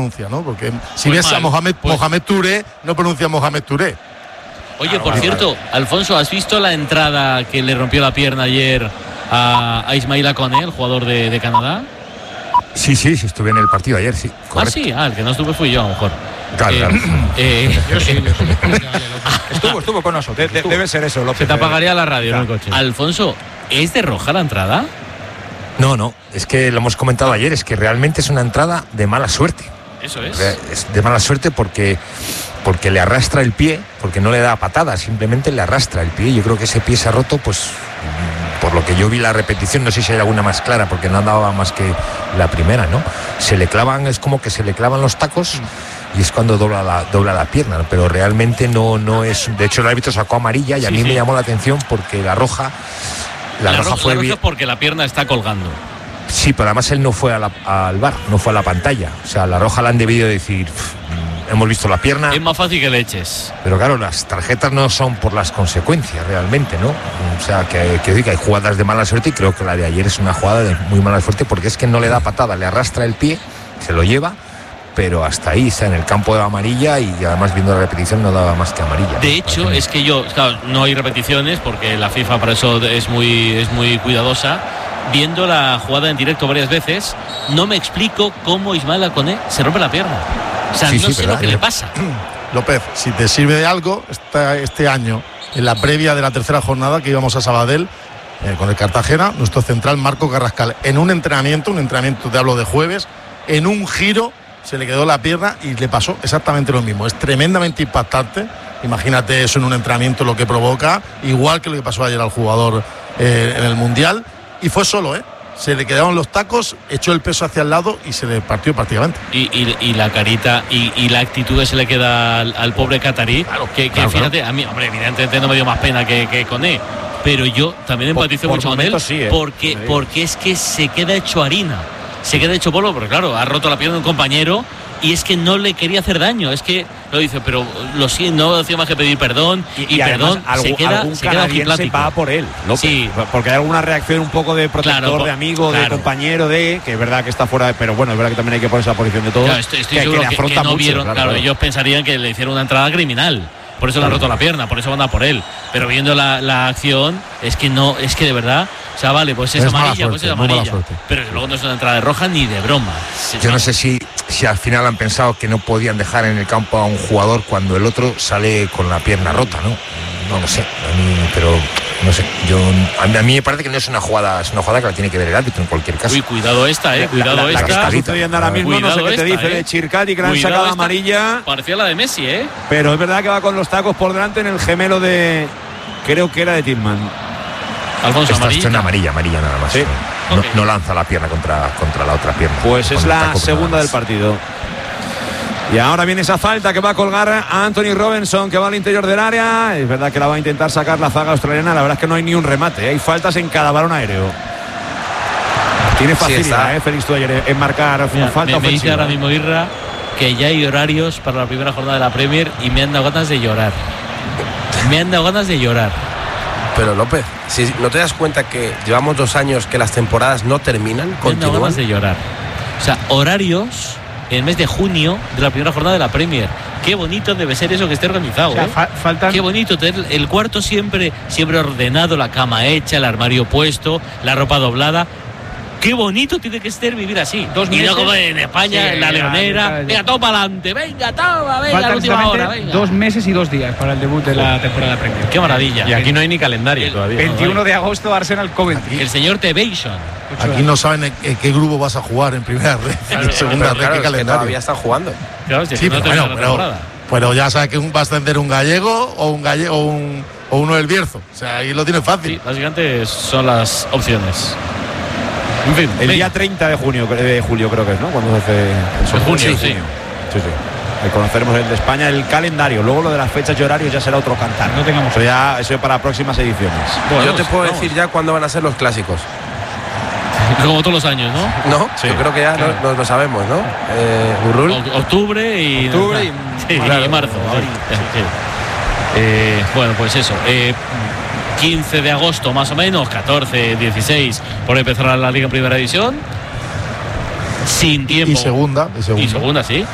pronuncia, ¿no? Porque si Pues ves mal, a Mohamed Touré, no pronuncia Mohamed Touré. Oye, por cierto, Alfonso, ¿has visto la entrada que le rompió la pierna ayer a Ismaila Koné, el jugador de Canadá? Sí, estuve en el partido ayer, sí. Correcto. Ah, sí, el que no estuve fui yo, a lo mejor. Claro. Yo sí. Estuvo con nosotros. Debe ser eso, López. Se te apagaría la radio, Claro. en el coche. Alfonso, ¿es de roja la entrada? No, es que lo hemos comentado ayer, es que realmente es una entrada de mala suerte. Eso es. Es de mala suerte porque le arrastra el pie, porque no le da patada, simplemente le arrastra el pie. Yo creo que ese pie se ha roto, pues por lo que yo vi la repetición, no sé si hay alguna más clara, porque no andaba más que la primera, ¿no? Es como que se le clavan los tacos y es cuando dobla la pierna, ¿no? Pero realmente no es. De hecho, el árbitro sacó amarilla y a mí me llamó la atención porque la roja fue bien. Es porque la pierna está colgando. Sí, pero además él no fue al VAR, no fue a la pantalla. O sea, la roja la han debido decir, hemos visto la pierna. Es más fácil que le eches. Pero claro, las tarjetas no son por las consecuencias realmente, ¿no? O sea, que hay jugadas de mala suerte y creo que la de ayer es una jugada de muy mala suerte porque es que no le da patada, le arrastra el pie, se lo lleva, pero hasta ahí está en el campo de amarilla y además viendo la repetición no daba más que amarilla. De hecho, es que claro, no hay repeticiones porque la FIFA para eso es muy cuidadosa. Viendo la jugada en directo varias veces, no me explico cómo Ismaila Koné se rompe la pierna. O sea, no sé lo que le pasa. López, si te sirve de algo, este año, en la previa de la tercera jornada que íbamos a Sabadell, con el Cartagena, nuestro central Marco Carrascal, en un entrenamiento, te hablo de jueves, en un giro se le quedó la pierna y le pasó exactamente lo mismo. Es tremendamente impactante. Imagínate eso en un entrenamiento, lo que provoca, igual que lo que pasó ayer al jugador en el Mundial. Y fue solo, se le quedaron los tacos, echó el peso hacia el lado y se le partió prácticamente. Y la carita y la actitud que se le queda al pobre catarí, claro, fíjate, a mí, hombre, evidentemente no me dio más pena que Koné, pero yo también empatizo mucho con él, sí, porque es que se queda hecho harina, se queda hecho polvo, porque claro, ha roto la pierna de un compañero y es que no le quería hacer daño, es que lo dice, pero lo siento, no hacía más que pedir perdón y perdón, se queda va por él, ¿no? Sí, porque hay alguna reacción un poco de protector, de amigo, de compañero, que es verdad que está fuera, pero bueno, es verdad que también hay que ponerse a la posición de todos. Claro, estoy seguro que no vieron, ellos pensarían que le hicieron una entrada criminal. Por eso le ha roto la pierna, por eso van a por él. Pero viendo la acción, es que de verdad, o sea, vale, pues es amarilla, pues es amarilla. Pero luego no es una entrada de roja ni de broma. Yo no sé si al final han pensado que no podían dejar en el campo a un jugador cuando el otro sale con la pierna rota, ¿no? No lo sé, pero no sé. A mí me parece que no es una jugada, que la tiene que ver el árbitro en cualquier caso. Uy, cuidado esta, cuidado esta. La que está sucediendo ahora mismo, no sé qué te dice de Chircati, que le han sacado amarilla. Parecía la de Messi, Pero es verdad que va con los tacos por delante en el gemelo de, creo que era de Tillman. Alfonso, amarilla nada más. Sí. No lanza la pierna contra la otra pierna. Pues es la segunda del partido. Y ahora viene esa falta que va a colgar a Anthony Robinson, que va al interior del área. Es verdad que la va a intentar sacar la zaga australiana. La verdad es que no hay ni un remate. Hay faltas en cada balón aéreo. Tiene facilidad, Félix Tuayer, en marcar falta ofensiva. Me dice ahora mismo Irra que ya hay horarios para la primera jornada de la Premier y me han dado ganas de llorar. Pero López, si no te das cuenta que llevamos 2 años que las temporadas no terminan, continúan. Me han dado ganas de llorar. O sea, horarios en el mes de junio de la primera jornada de la Premier. Qué bonito debe ser eso que esté organizado. O sea, faltan... Qué bonito tener el cuarto siempre ordenado, la cama hecha, el armario puesto, la ropa doblada. Qué bonito tiene que ser vivir así. 2 meses. Y no como en España, en la Leonera. Venga, todo para adelante. Venga, la última hora. Venga. 2 meses y 2 días para el debut de la temporada Premier. Qué maravilla. Y aquí no hay ni calendario todavía. 21 de agosto, Arsenal Coventry. El señor Tevation. Aquí no saben en qué grupo vas a jugar en primera red, en segunda red, qué calendario. Todavía están jugando. Claro, sí, pero ya sabes que va a ascender un gallego o uno del Bierzo. O sea, ahí lo tienes fácil. Sí, básicamente son las opciones. En fin, el día 30 de julio creo que es, ¿no? Cuando se hace el junio, sí. Ahí conoceremos el de España, el calendario. Luego lo de las fechas y horarios ya será otro cantar. No tengamos eso para próximas ediciones. Bueno, yo te puedo decir ya cuándo van a ser los clásicos. Como todos los años, ¿no? No, sí. Yo creo que ya lo sabemos, ¿no? Urrul. Octubre y marzo. Bueno, pues eso. 15 de agosto más o menos, 14, 16, por empezar la Liga en Primera División. Sin tiempo. Y segunda, sí.